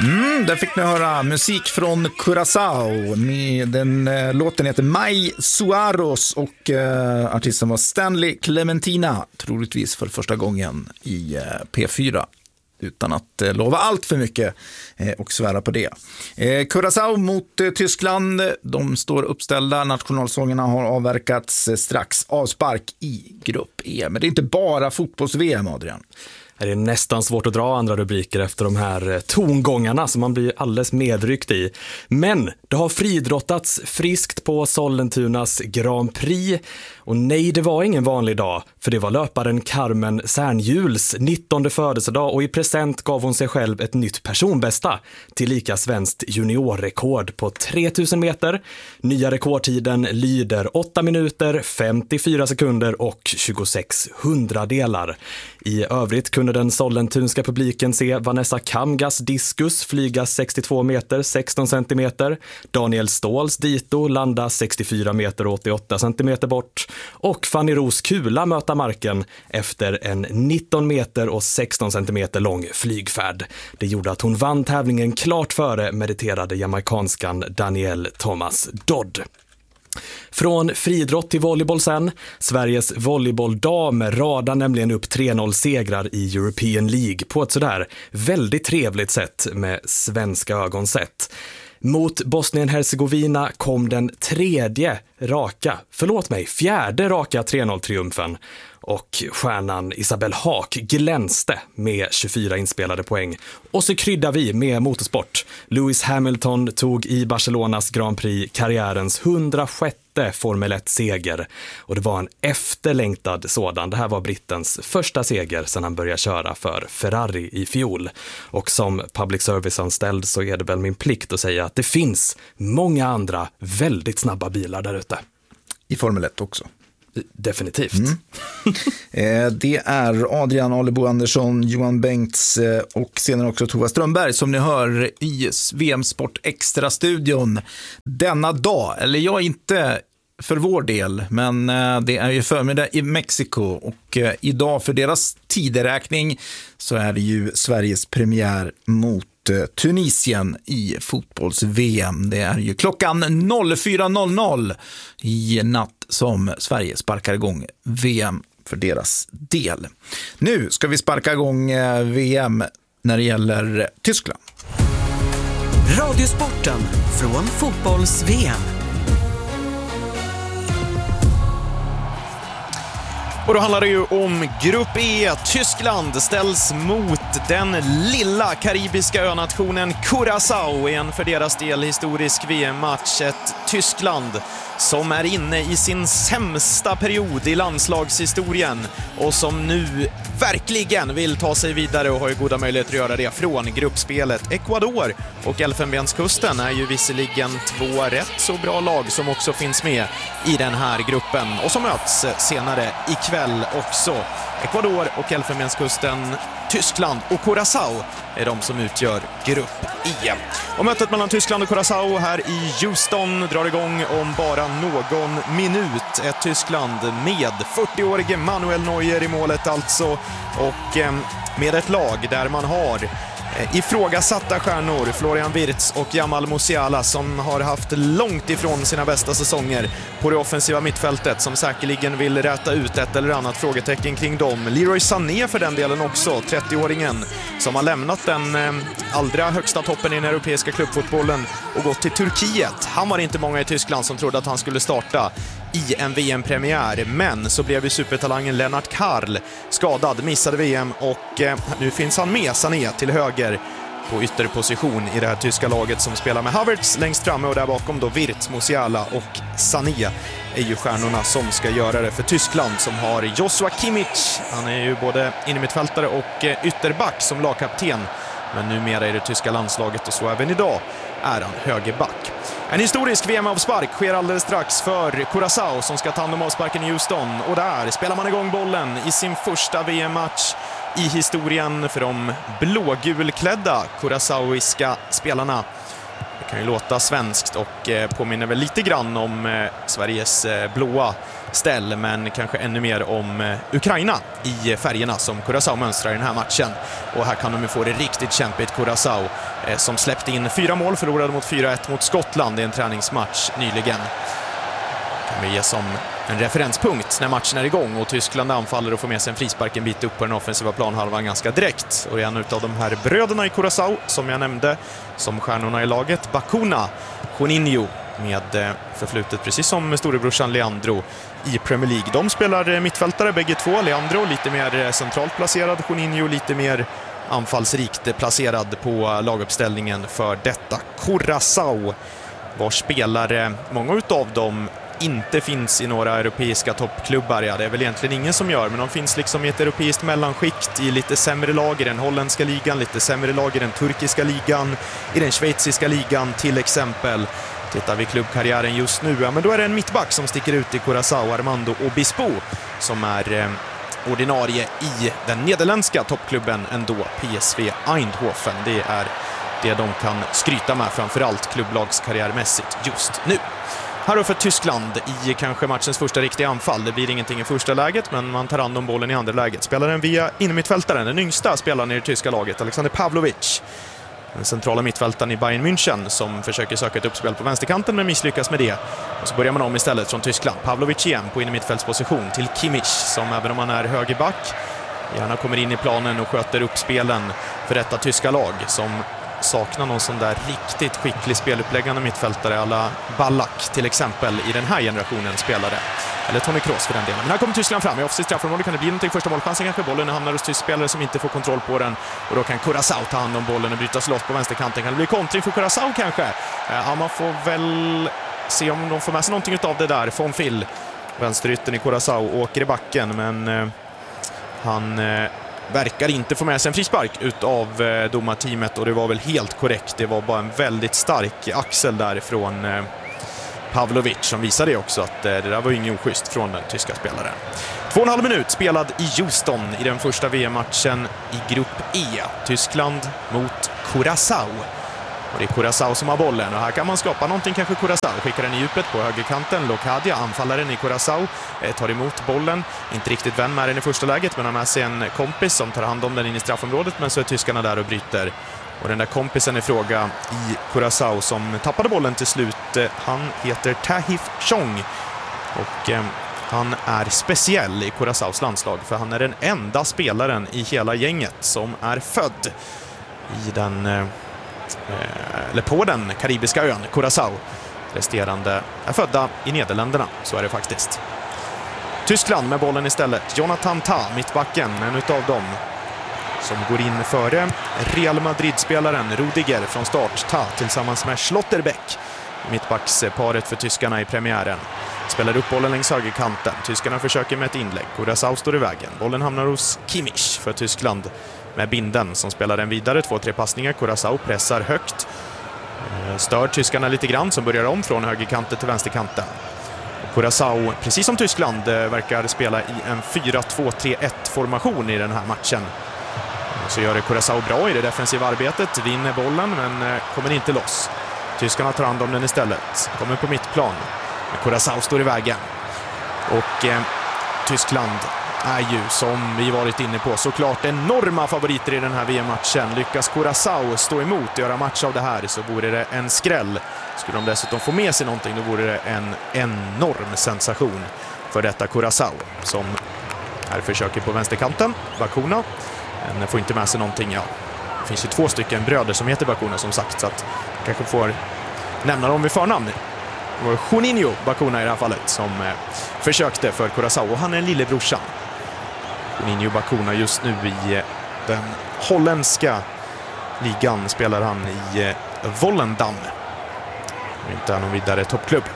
Där fick ni höra musik från Curaçao. Den låten heter Mai Suaros och artisten var Stanley Clementina, troligtvis för första gången i P4. Utan att lova allt för mycket och svära på det. Curaçao mot Tyskland. De står uppställda. Nationalsångerna har avverkats strax. Avspark i grupp E. Men det är inte bara fotbolls-VM, Adrian. Det är nästan svårt att dra andra rubriker efter de här tongångarna som man blir alldeles medryckt i. Men det har friidrottats friskt på Sollentunas Grand Prix. Och nej, det var ingen vanlig dag, för det var löparen Carmen Särnhjuls 19:e födelsedag och i present gav hon sig själv ett nytt personbästa, tillika svenskt juniorrekord på 3000 meter. Nya rekordtiden lyder 8 minuter, 54 sekunder och 26 hundradelar. I övrigt kunde den sollentunska publiken se Vanessa Kamgas diskus flyga 62 meter, 16 centimeter. Daniel Ståhls dito landa 64 meter, 88 centimeter bort. Och Fanny Ros kula möta marken efter en 19 meter och 16 centimeter lång flygfärd. Det gjorde att hon vann tävlingen klart före meriterade jamaikanskan Danielle Thomas Dodd. Från friidrott till volleyboll sen. Sveriges volleybolldamer radar nämligen upp 3-0-segrar i European League på ett sådär väldigt trevligt sätt med svenska ögon sett. Mot Bosnien-Hercegovina kom den fjärde raka 3-0-triumfen och stjärnan Isabelle Haak glänste med 24 inspelade poäng. Och så kryddar vi med motorsport. Lewis Hamilton tog i Barcelonas Grand Prix karriärens 106:e Formel 1-seger. Och det var en efterlängtad sådan. Det här var brittens första seger sedan han började köra för Ferrari i fjol. Och som public service-anställd så är det väl min plikt att säga att det finns många andra väldigt snabba bilar där ute. I Formel 1 också. Definitivt. Det är Adrian Alebo Andersson, Johan Bengts och senare också Tova Strömberg som ni hör i VM Sport Extra-studion denna dag. Eller jag inte för vår del, men det är ju förmiddag i Mexiko och idag för deras tideräkning så är det ju Sveriges premiär mot Tunisien i fotbolls-VM. Det är ju klockan 04.00 i natt som Sverige sparkar igång VM för deras del. Nu ska vi sparka igång VM när det gäller Tyskland. Radiosporten från fotbolls-VM. Och då handlar det ju om Grupp E. Tyskland ställs mot den lilla karibiska önationen Curaçao i en för deras del historisk VM-match. Ett Tyskland som är inne i sin sämsta period i landslagshistorien och som nu verkligen vill ta sig vidare och har ju goda möjligheter att göra det från gruppspelet. Ecuador och Elfenbenskusten är ju visserligen två rätt så bra lag som också finns med i den här gruppen och som möts senare ikväll också. Ecuador och Elfenbenskusten, Tyskland och Curaçao är de som utgör grupp E. Och mötet mellan Tyskland och Curaçao här i Houston drar igång om bara någon minut. Ett Tyskland med 40-årige Manuel Neuer i målet alltså och med ett lag där man har ifrågasatta stjärnor, Florian Wirtz och Jamal Musiala som har haft långt ifrån sina bästa säsonger på det offensiva mittfältet som säkerligen vill räta ut ett eller annat frågetecken kring dem. Leroy Sané för den delen också, 30-åringen som har lämnat den allra högsta toppen i den europeiska klubbfotbollen och gått till Turkiet. Han var inte många i Tyskland som trodde att han skulle starta i en VM-premiär, men så blev ju supertalangen Lennart Karl skadad, missade VM och nu finns han med Sané till höger på ytterposition i det här tyska laget som spelar med Havertz längst framme och där bakom då Wirtz, Musiala och Sané är ju stjärnorna som ska göra det för Tyskland som har Joshua Kimmich. Han är ju både innermittfältare och ytterback som lagkapten, men numera i det tyska landslaget och så även idag är han högerback. En historisk VM-avspark sker alldeles strax för Curaçao som ska ta hand om avsparken i Houston. Och där spelar man igång bollen i sin första VM-match i historien för de blågulklädda curaçaoiska spelarna. Det kan ju låta svenskt och påminner väl lite grann om Sveriges blåa ställ, men kanske ännu mer om Ukraina i färgerna som Curaçao mönstrar i den här matchen. Och här kan de ju få det riktigt kämpigt. Curaçao som släppte in 4 mål, förlorade mot 4-1 mot Skottland i en träningsmatch nyligen. Kan vi ge som en referenspunkt när matchen är igång och Tyskland anfaller och får med sig en frispark en bit upp på den offensiva planhalvan ganska direkt. Och en av de här bröderna i Curaçao som jag nämnde som stjärnorna i laget, Bacuna, Juninho, med förflutet precis som storebrorsan Leandro i Premier League. De spelar mittfältare bägge två. Leandro lite mer centralt placerad, Juninho lite mer anfallsrikt placerad på laguppställningen för detta Curaçao, vars spelare, många utav dem, inte finns i några europeiska toppklubbar. Ja, det är väl egentligen ingen som gör, men de finns liksom i ett europeiskt mellanskikt i lite sämre lag i den holländska ligan, lite sämre lag i den turkiska ligan, i den schweiziska ligan till exempel. Tittar vi klubbkarriären just nu, ja, men då är det en mittback som sticker ut i Curaçao, Armando Obispo, som är ordinarie i den nederländska toppklubben ändå, PSV Eindhoven. Det är det de kan skryta med, framförallt klubblagskarriärmässigt just nu. Här då för Tyskland i kanske matchens första riktiga anfall. Det blir ingenting i första läget, men man tar hand om bollen i andra läget. Spelaren via innermittfältaren, den yngsta spelaren i det tyska laget, Alexander Pavlovic. Den centrala mittfältaren i Bayern München som försöker söka ett uppspel på vänsterkanten men misslyckas med det. Och så börjar man om istället från Tyskland. Pavlovic igen på innermittfältsposition till Kimmich, som även om han är högerback gärna kommer in i planen och sköter upp spelen för detta tyska lag som saknar någon sån där riktigt skicklig speluppläggande mittfältare alla Ballack till exempel i den här generationen spelare. Eller Toni Kroos för den delen. Men här kommer Tyskland fram. I offensivt straffområde kan det bli någonting. Första målchansen kanske. Bollen hamnar hos tysk spelare som inte får kontroll på den. Och då kan Curaçao ta hand om bollen och bryta loss på vänsterkanten. Kan det bli kontring för Curaçao kanske? Ja, man får väl se om de får med sig någonting av det där. Von Phil, vänsterytten i Curaçao, åker i backen. Men han verkar inte få med sig en frispark utav domarteamet. Och det var väl helt korrekt. Det var bara en väldigt stark axel därifrån Pavlovic som visade det också, att det där var ingen oschysst från den tyska spelaren. 2,5 minut spelad i Houston i den första VM-matchen i grupp E. Tyskland mot Curaçao. Och det är Curaçao som har bollen och här kan man skapa någonting, kanske Curaçao. Skickar den i djupet på högerkanten. Locadia, anfallaren i Curaçao, tar emot bollen. Inte riktigt vän med den i första läget, men har med sig en kompis som tar hand om den in i straffområdet. Men så är tyskarna där och bryter. Och den där kompisen i fråga i Curaçao som tappade bollen till slut, han heter Tahith Chong. Och han är speciell i Curaçaos landslag, för han är den enda spelaren i hela gänget som är född i den eller på den karibiska ön Curaçao. Resterande är födda i Nederländerna, så är det faktiskt. Tyskland med bollen istället. Jonathan Tah, mittbacken, en utav dem som går in före Real Madrid-spelaren Rudiger från start. Tah tillsammans med Schlotterbeck, mittbacksparet för tyskarna i premiären. Spelar upp bollen längs högerkanten. Tyskarna försöker med ett inlägg. Curaçao står i vägen. Bollen hamnar hos Kimmich för Tyskland med binden som spelar den vidare. 2-3 passningar. Curaçao pressar högt. Stör tyskarna lite grann som börjar om från högerkanten till vänsterkanten. Curaçao, precis som Tyskland, verkar spela i en 4-2-3-1-formation i den här matchen. Så gör det Curaçao bra i det defensiva arbetet. Vinner bollen men kommer inte loss. Tyskarna tar hand om den istället. Kommer på mittplan. Curaçao står i vägen. Och Tyskland är ju, som vi varit inne på, såklart enorma favoriter i den här VM-matchen. Lyckas Curaçao stå emot och göra match av det här, så vore det en skräll. Skulle de dessutom få med sig någonting, då vore det en enorm sensation för detta Curaçao, som här försöker på vänsterkanten. Bacuna, men får inte med sig någonting. Ja, det finns ju 2 stycken bröder som heter Bacuna som sagt, så att kanske får nämna dem vid förnamn. Det var Juninho Bacuna i det här fallet som försökte för Curaçao, och han är lillebrorsan. Juninho Bacuna just nu i den holländska ligan spelar han i Volendam. Inte någon vidare toppklubb.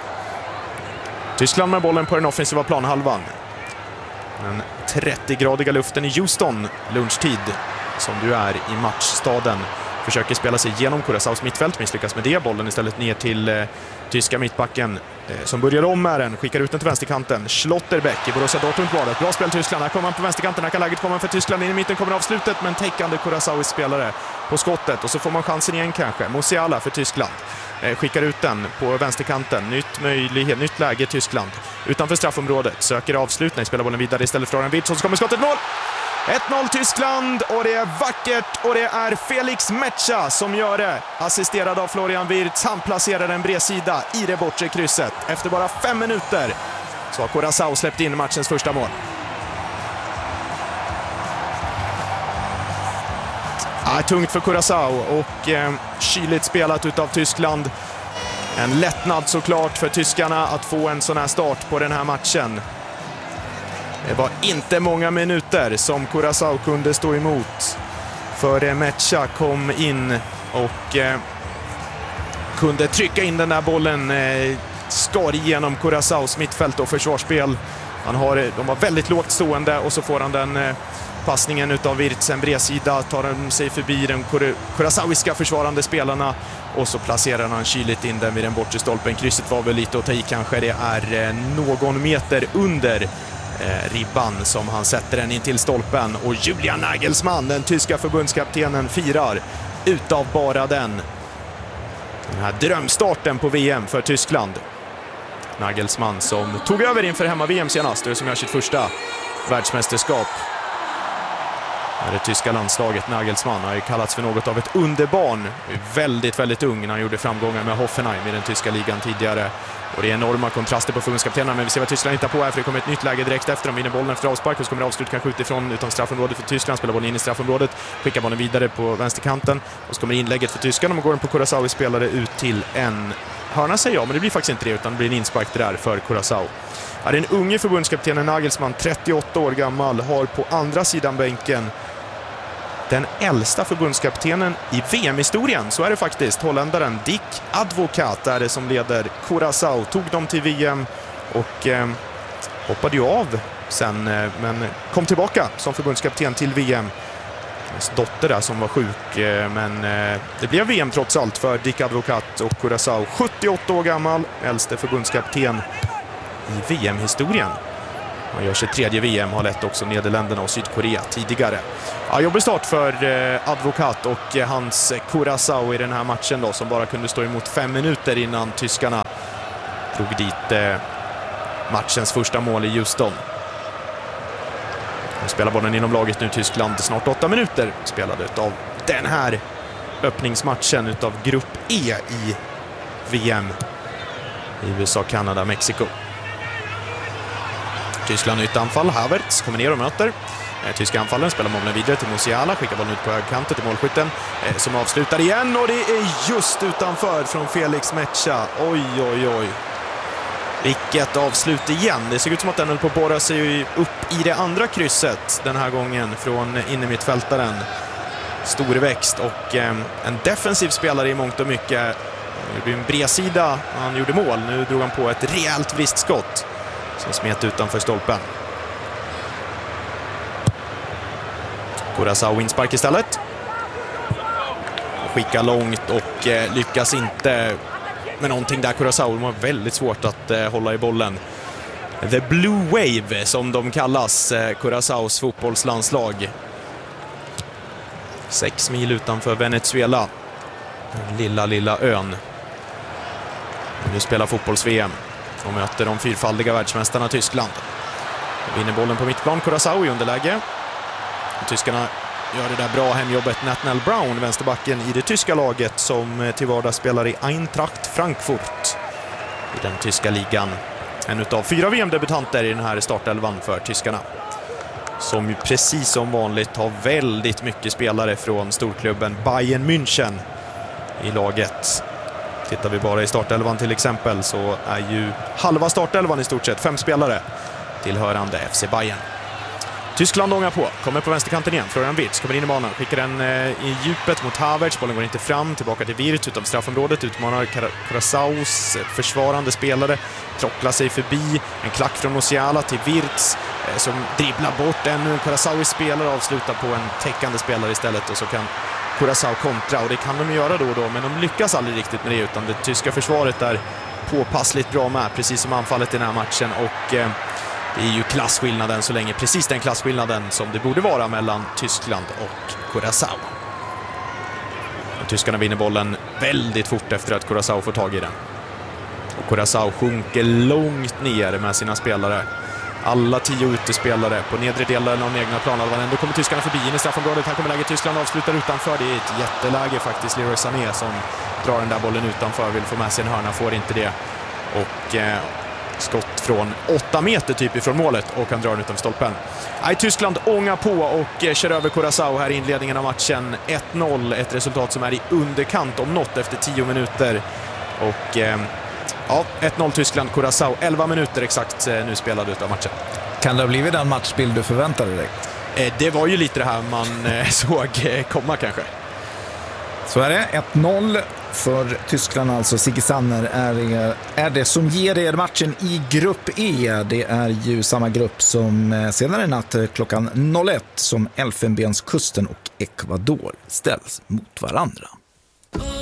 Tyskland med bollen på den offensiva planhalvan. Den 30-gradiga luften i Houston lunchtid, som du är i matchstaden försöker spela sig genom Curaçaos mittfält, misslyckas med det. Bollen istället ner till tyska mittbacken som börjar om med den, skickar ut den till vänsterkanten. Schlotterbeck i Borussia Dortmund var det. Bra spel Tyskland, här kommer man på vänsterkanten, här kan läget komma för Tyskland. In i mitten kommer avslutet, men täckande Curaçaos spelare på skottet, och så får man chansen igen kanske. Musiala för Tyskland. Skickar ut den på vänsterkanten. Nytt läge Tyskland. Utanför straffområdet. Söker avslutning. Spelar bollen vidare istället för Florian Wirtz. Och så kommer skottet, mål! 1-0 Tyskland, och det är vackert, och det är Felix Metsä som gör det. Assisterad av Florian Wirtz. Han placerar en bredsida i det bortre krysset. Efter bara 5 minuter så har Curaçao släppt in matchens första mål. Tungt för Curaçao och kyligt spelat utav Tyskland. En lättnad såklart för tyskarna att få en sån här start på den här matchen. Det var inte många minuter som Curaçao kunde stå emot för Metsä kom in och kunde trycka in den där bollen, skar igenom Curaçaos mittfält och försvarsspel. De var väldigt lågt stående, och så får han den passningen utav Wirtz, en bredsida, tar de sig förbi de curaçaoiska försvarande spelarna, och så placerar han kyligt in den vid den bortre stolpen. Krysset var väl lite att ta i kanske, det är någon meter under ribban som han sätter den in till stolpen, och Julian Nagelsmann, den tyska förbundskaptenen, firar utav bara den här drömstarten på VM för Tyskland. Nagelsmann som tog över inför hemma-VM senast, och som gör sitt första världsmästerskap. Det tyska landslaget. Nagelsmann har ju kallats för något av ett underbarn. Väldigt, väldigt ung när han gjorde framgångar med Hoffenheim i den tyska ligan tidigare. Och det är enorma kontraster på förbundskaptenerna, men vi ser vad Tyskland hittar på här, för det kommer ett nytt läge direkt efter. De vinner bollen efter avspark, och så kommer avslut kanske utifrån utan straffområdet för Tyskland. Spelar bollen in i straffområdet, skickar bollen vidare på vänsterkanten, och så kommer inlägget för Tyskland, och man går den på Curaçao spelare ut till en hörna, säger jag, men det blir faktiskt inte det, utan det blir en inspark där för Curaçao. Ja, den unge förbundskaptenen Nagelsmann, 38 år gammal, har på andra sidan bänken den äldsta förbundskaptenen i VM-historien. Så är det faktiskt. Holländaren Dick Advocaat är det som leder Curaçao. Tog dem till VM och hoppade ju av sen, men kom tillbaka som förbundskapten till VM. Hans dotter där som var sjuk, men det blev VM trots allt för Dick Advocaat och Curaçao. 78 år gammal, äldste förbundskapten i VM-historien. Han gör sitt tredje VM, har lett också Nederländerna och Sydkorea tidigare. Ja, jobbig start för Advocaat och hans Curaçao i den här matchen då, som bara kunde stå emot 5 minuter innan tyskarna drog dit matchens första mål i Houston. De spelar bollen inom laget nu, Tyskland, snart 8 minuter spelade av den här öppningsmatchen utav Grupp E i VM i USA, Kanada, Mexiko. Tyskland nytt anfall, Havertz kommer ner och möter. Tyska anfallen spelar bollen vidare till Musiala, skickar bollen ut på högkanten till målskytten som avslutar igen, och det är just utanför från Felix Metsä. Oj, oj, oj. Vilket avslut igen. Det ser ut som att den höll på att borra sig upp i det andra krysset den här gången från innermittfältaren. Storväxt och en defensiv spelare i mångt och mycket. Det blir en bredsida, han gjorde mål. Nu drog han på ett rejält vristskott som smet utanför stolpen. Curaçao inspark istället. Skickar långt och lyckas inte med någonting där. Curaçao, de har väldigt svårt att hålla i bollen. The Blue Wave som de kallas, Curaçaos fotbollslandslag. 6 mil utanför Venezuela. Den lilla ön. Nu spelar fotbolls-VM och möter de fyrfaldiga världsmästarna Tyskland. Vinner bollen på mittplan, Curaçao i underläge. Tyskarna gör det där bra hemjobbet. Nathaniel Brown, vänsterbacken i det tyska laget som till vardags spelar i Eintracht Frankfurt i den tyska ligan. En utav 4 VM-debutanter i den här startelvan för tyskarna. Som ju precis som vanligt har väldigt mycket spelare från storklubben Bayern München i laget. Tittar vi bara i startelvan till exempel, så är ju halva startelvan i stort sett 5 spelare tillhörande FC Bayern. Tyskland ångar på, kommer på vänsterkanten igen. Florian Wirtz kommer in i banan, skickar den i djupet mot Havertz. Bollen går inte fram, tillbaka till Wirtz utom straffområdet. Utmanar Curaçaos försvarande spelare, trocklar sig förbi. En klack från Musiala till Wirtz som dribblar bort ännu en Curaçaos spelare, avslutar på en täckande spelare istället. Och så kan Curaçao kontra, och det kan de göra då och då, men de lyckas aldrig riktigt med det, utan det tyska försvaret är påpassligt bra med, precis som anfallet i den här matchen, och det är ju klassskillnaden så länge, precis den klassskillnaden som det borde vara mellan Tyskland och Curaçao. Tyskarna vinner bollen väldigt fort efter att Curaçao får tag i den. Och Curaçao sjunker långt ner med sina spelare. Alla 10 utespelare på nedre delen av den egna planen. Ändå kommer tyskarna förbi in i straffområdet. Här kommer läget, Tyskland avslutar utanför. Det är ett jätteläge faktiskt. Leroy Sané som drar den där bollen utanför, vill få med sig en hörna, får inte det. Och skott från 8 meter typ ifrån målet, och han drar den utanför stolpen. Tyskland ångar på och kör över Curaçao här i inledningen av matchen. 1-0, ett resultat som är i underkant om något efter 10 minuter. Och 1-0 Tyskland, Curaçao, 11 minuter exakt nu spelade ut av matchen. Kan det ha blivit den matchbild du förväntade dig? Det var ju lite det här man såg komma kanske. Så är det, 1-0 för Tyskland alltså. Sigge Sanner är det som ger er matchen i grupp E. Det är ju samma grupp som senare natt klockan 01 som Elfenbenskusten och Ecuador ställs mot varandra.